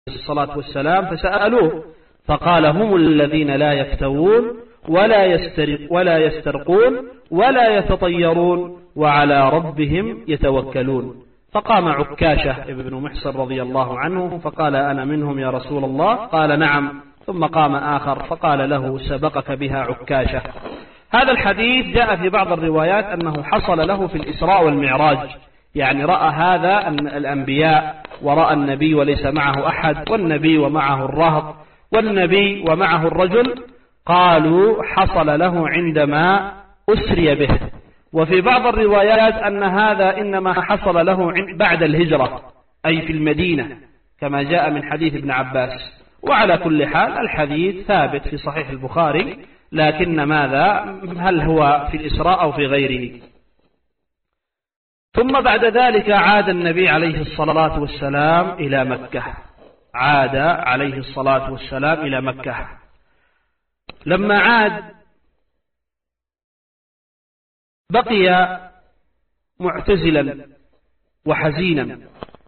الصلاة والسلام فسألوه فقال هم الذين لا يفتوون ولا يسترقون ولا يتطيرون وعلى ربهم يتوكلون. فقام عكاشة ابن محصن رضي الله عنه فقال أنا منهم يا رسول الله؟ قال نعم. ثم قام آخر فقال له سبقك بها عكاشة. هذا الحديث جاء في بعض الروايات أنه حصل له في الإسراء والمعراج، يعني رأى هذا الأنبياء ورأى النبي وليس معه أحد، والنبي ومعه الرهط، والنبي ومعه الرجل. قالوا حصل له عندما أسري به. وفي بعض الروايات أن هذا إنما حصل له بعد الهجرة أي في المدينة كما جاء من حديث ابن عباس. وعلى كل حال الحديث ثابت في صحيح البخاري، لكن ماذا هل هو في الإسراء أو في غيره. ثم بعد ذلك عاد النبي عليه الصلاة والسلام إلى مكة، عاد عليه الصلاة والسلام إلى مكة. لما عاد بقي معتزلا وحزينا،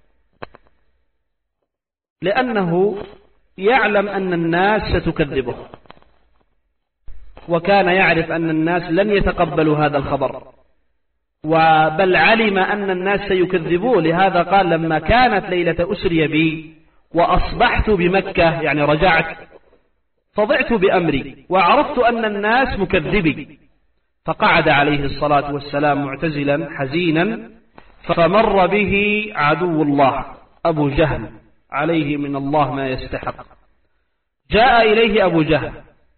لأنه يعلم أن الناس ستكذبه، وكان يعرف أن الناس لن يتقبلوا هذا الخبر، بل علم أن الناس سيكذبوه. لهذا قال لما كانت ليلة أسري بي وأصبحت بمكة، يعني رجعت، فضعت بأمري وعرفت أن الناس مكذبي. فقعد عليه الصلاة والسلام معتزلا حزينا، فمر به عدو الله أبو جهل عليه من الله ما يستحق. جاء إليه أبو جهل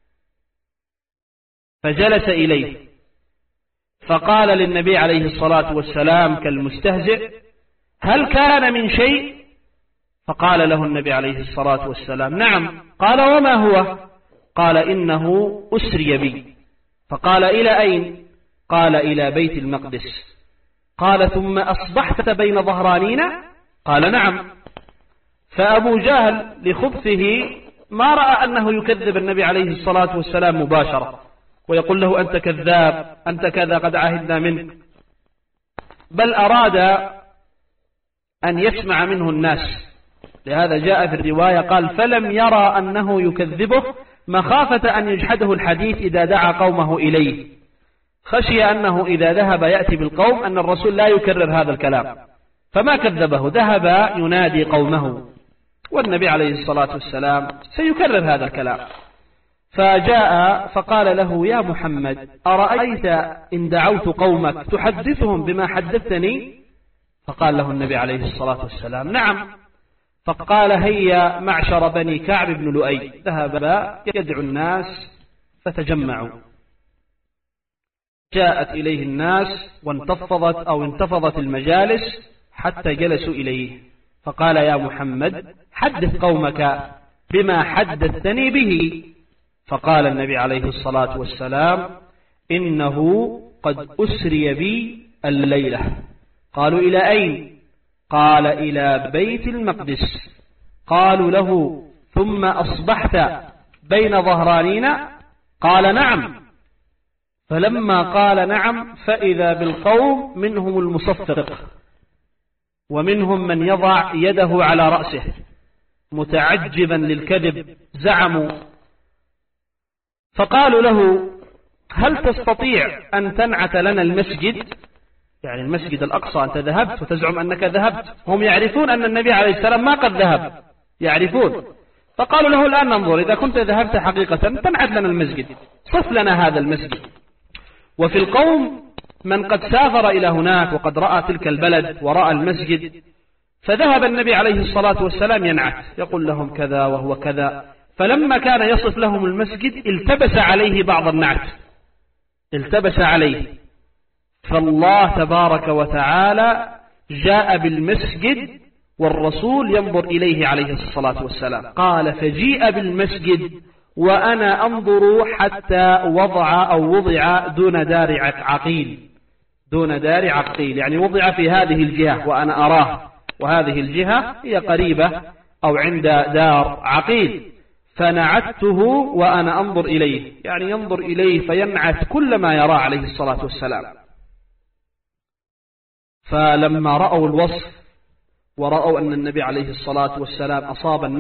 فجلس إليه، فقال للنبي عليه الصلاة والسلام كالمستهزئ هل كان من شيء؟ فقال له النبي عليه الصلاة والسلام نعم. قال وما هو؟ قال إنه أسري بي. فقال إلى أين؟ قال إلى بيت المقدس. قال ثم أصبحت بين ظهرانينا؟ قال نعم. فأبو جهل لخبثه ما رأى أنه يكذب النبي عليه الصلاة والسلام مباشرة ويقول له أنت كذاب، أنت كذا، قد عهدنا منك، بل أراد أن يسمع منه الناس. لهذا جاء في الرواية قال فلم يرى أنه يكذبه مخافة أن يجحده الحديث إذا دعا قومه إليه، خشي أنه إذا ذهب يأتي بالقوم أن الرسول لا يكرر هذا الكلام، فما كذبه، ذهب ينادي قومه، والنبي عليه الصلاة والسلام سيكرر هذا الكلام. فجاء فقال له يا محمد أرأيت إن دعوت قومك تحدثهم بما حدثتني؟ فقال له النبي عليه الصلاة والسلام نعم. فقال هيا معشر بني كعب بن لؤي. ذهب يدعو الناس فتجمعوا، جاءت إليه الناس وانتفضت المجالس حتى جلسوا إليه. فقال يا محمد حدث قومك بما حدثتني به. فقال النبي عليه الصلاة والسلام إنه قد أسري بي الليلة. قالوا إلى أين؟ قال إلى بيت المقدس. قالوا له ثم أصبحت بين ظهرانينا؟ قال نعم. فلما قال نعم فإذا بالقوم منهم المصفق ومنهم من يضع يده على رأسه متعجبا للكذب، زعموا. فقالوا له هل تستطيع أن تنعت لنا المسجد، يعني المسجد الأقصى، أنت ذهبت وتزعم أنك ذهبت، هم يعرفون أن النبي عليه السلام ما قد ذهب، يعرفون. فقالوا له الآن ننظر، إذا كنت ذهبت حقيقة تنعت لنا المسجد، صف لنا هذا المسجد. وفي القوم من قد سافر إلى هناك وقد رأى تلك البلد ورأى المسجد، فذهب النبي عليه الصلاة والسلام ينعت، يقول لهم كذا وهو كذا. فلما كان يصف لهم المسجد التبس عليه بعض النعت، التبس عليه. فالله تبارك وتعالى جاء بالمسجد والرسول ينظر إليه عليه الصلاة والسلام. قال فجيء بالمسجد وأنا أنظر حتى وضع دون دار عقيل، دون دار عقيل، يعني وضع في هذه الجهة وأنا أراه، وهذه الجهة هي قريبة أو عند دار عقيل. فنعته وأنا أنظر إليه، يعني ينظر إليه فينعت كل ما يرى عليه الصلاة والسلام. فلما رأوا الوصف ورأوا أن النبي عليه الصلاة والسلام أصاب